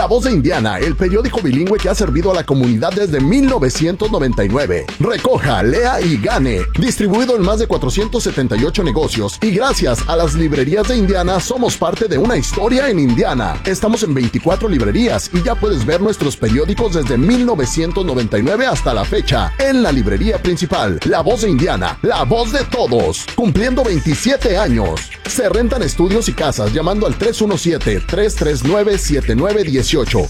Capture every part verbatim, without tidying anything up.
La Voz de Indiana, el periódico bilingüe que ha servido a la comunidad desde mil novecientos noventa y nueve. Recoja, lea y gane. Distribuido en más de cuatrocientos setenta y ocho negocios y gracias a las librerías de Indiana somos parte de una historia en Indiana. Estamos en veinticuatro librerías y ya puedes ver nuestros periódicos desde mil novecientos noventa y nueve hasta la fecha en la librería principal. La Voz de Indiana, la voz de todos, cumpliendo veintisiete años. Se rentan estudios y casas llamando al tres uno siete, tres tres nueve, siete nueve uno ocho.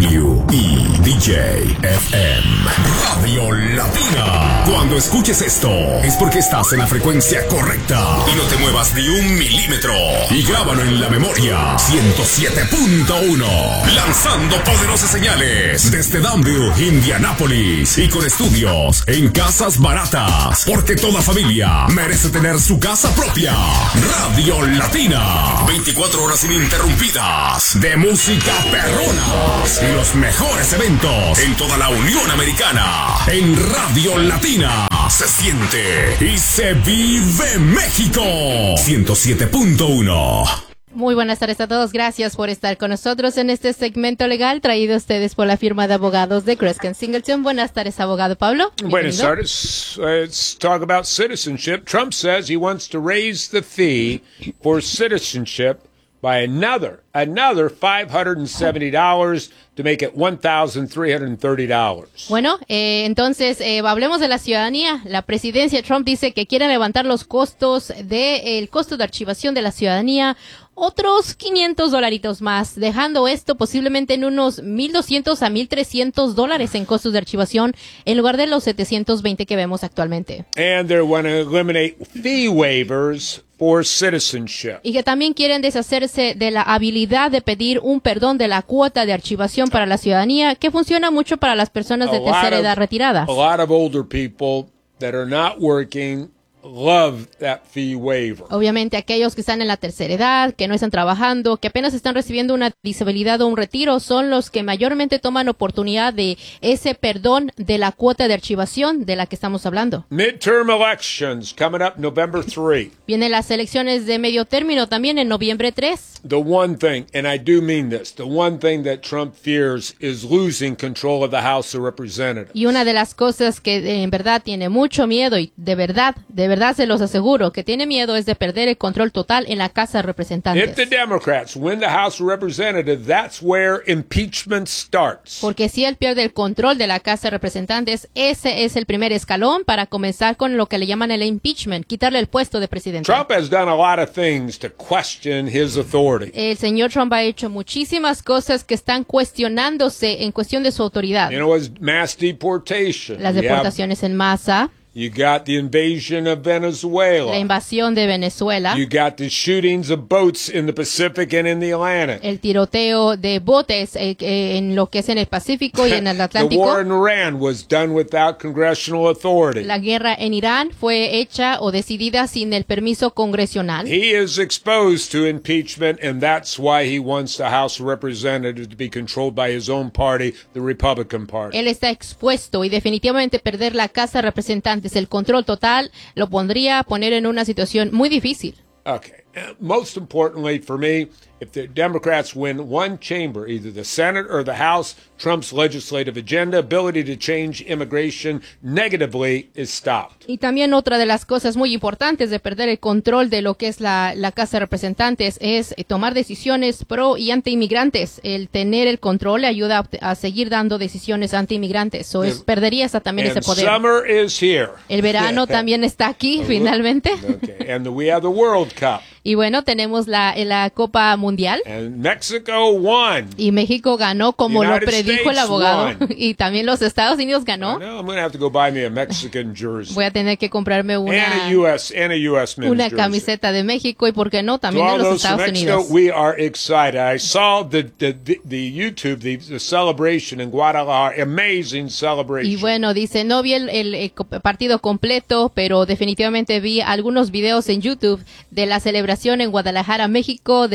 W E D J F M Radio Latina. Cuando escuches esto es porque estás en la frecuencia correcta y no te muevas ni un milímetro. Y grábalo en la memoria. ciento siete punto uno. Lanzando poderosas señales desde Danville, Indianápolis, y con estudios en casas baratas, porque toda familia merece tener su casa propia. Radio Latina, veinticuatro horas ininterrumpidas de música perrona y los mejores eventos en toda la Unión Americana. En Radio Latina se siente y se vive México. ciento siete punto uno. Muy buenas tardes a todos. Gracias por estar con nosotros en este segmento legal traído a ustedes por la firma de abogados de Kreskin Singleton. Buenas tardes, abogado Pablo. Buenas tardes. Uh, let's talk about citizenship. Trump says he wants to raise the fee for citizenship by another, another five hundred seventy dollars to make it one thousand three hundred thirty dollars. Bueno, eh, entonces eh, hablemos de la ciudadanía. La presidencia Trump dice que quiere levantar los costos de el costo de archivación de la ciudadanía otros quinientos dolaritos más, dejando esto posiblemente en unos mil doscientos a mil trescientos dólares en costos de archivación en lugar de los setecientos veinte que vemos actualmente. And they want to eliminate fee waivers for citizenship. Y que también quieren deshacerse de la habilidad de pedir un perdón de la cuota de archivación para la ciudadanía, que funciona mucho para las personas de tercera edad retiradas. A lot of older people that are not working love that fee waiver. Obviamente aquellos que están en la tercera edad, que no están trabajando, que apenas están recibiendo una disabilidad o un retiro, son los que mayormente toman oportunidad de ese perdón de la cuota de archivación de la que estamos hablando. Midterm elections coming up November third. Vienen las elecciones de medio término también en noviembre tres. The one thing, and I do mean this, the one thing that Trump fears is losing control of the House of Representatives. Y una de las cosas que eh, en verdad tiene mucho miedo, y de verdad, de verdad se los aseguro, que tiene miedo es de perder el control total en la Casa de Representantes. If the Democrats win the House of Representatives, that's where impeachment starts. Porque si él pierde el control de la Casa de Representantes, ese es el primer escalón para comenzar con lo que le llaman el impeachment, quitarle el puesto de presidente. Trump has done a lot of things to question his authority. El señor Trump ha hecho muchísimas cosas que están cuestionándose en cuestión de su autoridad. You know, was mass deportation. Las deportaciones en masa. You got the invasion of Venezuela. La invasión de Venezuela. You got the shootings of boats in the Pacific and in the Atlantic. El tiroteo de botes eh, eh, en lo que es en el Pacífico y en el Atlántico. The war in Iran was done without congressional authority. La guerra en Irán fue hecha o decidida sin el permiso congresional. He is exposed to impeachment, and that's why he wants the House of Representatives to be controlled by his own party, the Republican Party. Él está expuesto y definitivamente perder la Casa de Representantes, el control total, lo pondría a poner en una situación muy difícil. Okay. Uh, most importantly for me, if the Democrats win one chamber, either the Senate or the House, Trump's legislative agenda, ability to change immigration negatively is stopped. Y también otra de las cosas muy importantes de perder el control de lo que es la, la Casa de Representantes es tomar decisiones pro y anti-inmigrantes. El tener el control le ayuda a, a seguir dando decisiones anti-inmigrantes. So es, perdería esa, también ese poder. Summer is here. El verano también está aquí, finalmente. Okay. And the, we have the World Cup. Y bueno, tenemos la, la Copa Mundial. And Mexico won. Y México ganó como United lo predijo el abogado. won. Y también los Estados Unidos ganó. I'm going to have to go buy me a Mexican jersey. Voy a tener que comprarme una, and a U S, and a U S men's una jersey. camiseta de México y, ¿por qué no?, también to de all los those from Estados Mexico, Unidos. we are excited. I saw the, the, the, the YouTube, the, the celebration in Guadalajara. Amazing celebration. Y bueno, dice, no vi el, el, el partido completo, pero definitivamente vi algunos videos en YouTube de la celebración en Guadalajara, México, de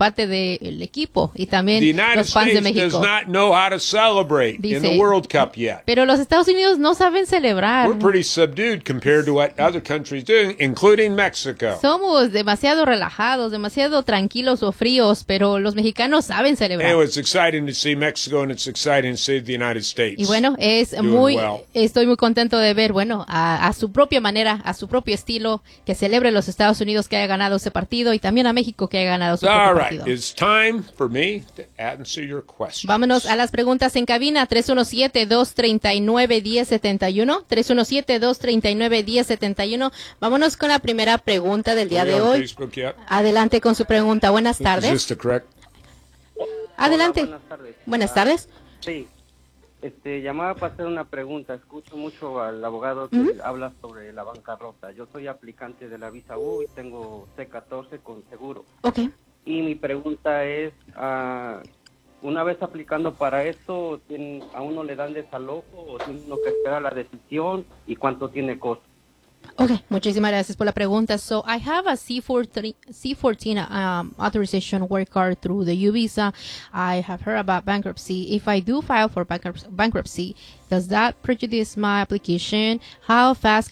parte del equipo y también The United los fans de States does México. not know how to celebrate in Dice, the World Cup yet. pero los Estados Unidos no saben celebrar. We're pretty subdued compared to what other countries do, including Mexico. Somos demasiado relajados, demasiado tranquilos o fríos, pero los mexicanos saben celebrar. Anyway, it's exciting to see Mexico and it's exciting to see the United States. Y bueno, es doing muy, well. estoy muy contento de ver, bueno, a, a su propia manera, a su propio estilo, que celebre los Estados Unidos que haya ganado ese partido y también a México que haya ganado su All propio right, partido. it's time for me to answer your questions. Vámonos a las preguntas en cabina, tres uno siete, dos tres nueve, uno cero siete uno, tres uno siete, dos tres nueve, uno cero siete uno. Vámonos con la primera pregunta del día Are we de on hoy. Facebook yet? Adelante con su pregunta. Buenas Is tardes. this the correct? Adelante. Hola, buenas tardes. Buenas Ah, tardes. Sí, este, llamaba para hacer una pregunta. Escucho mucho al abogado que habla sobre la bancarrota. Yo soy aplicante de la visa U y tengo C catorce con seguro. Ok. Y mi pregunta es, ah, una vez aplicando para esto, ¿tiene- ¿a uno le dan desalojo o tiene uno que esperar la decisión y cuánto tiene costo? Okay, muchísimas gracias por la pregunta. So I have a C fourteen, C fourteen um, authorization work card through the U visa. I have heard about bankruptcy. If I do file for bankrupt- bankruptcy, does that prejudice my application? How fast